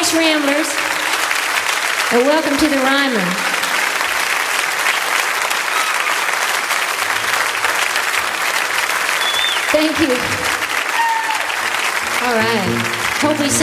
House Ramblers, and welcome to the Ryman. Thank you. All right. Hope we